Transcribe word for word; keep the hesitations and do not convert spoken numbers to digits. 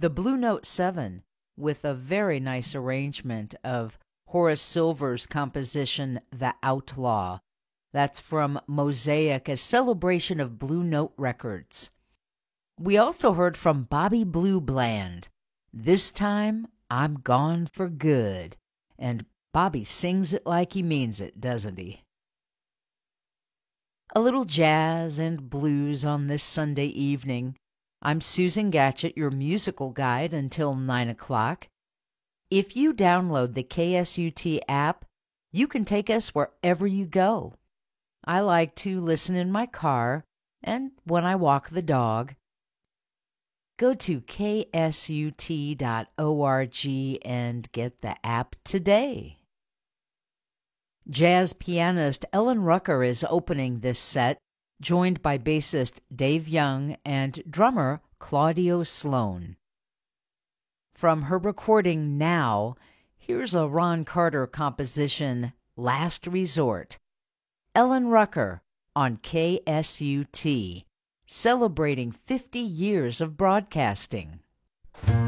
the Blue Note seven, with a very nice arrangement of Horace Silver's composition, The Outlaw. That's from Mosaic, a celebration of Blue Note records. We also heard from Bobby Blue Bland, This Time I'm Gone for Good. And Bobby sings it like he means it, doesn't he? A little jazz and blues on this Sunday evening. I'm Susan Gatchett, your musical guide until nine o'clock. If you download the K S U T app, you can take us wherever you go. I like to listen in my car and when I walk the dog. Go to K S U T dot org and get the app today. Jazz pianist Ellen Rucker is opening this set, joined by bassist Dave Young and drummer Claudio Sloan. From her recording Now, here's a Ron Carter composition, Last Resort. Ellen Rucker on K S U T, celebrating fifty years of broadcasting.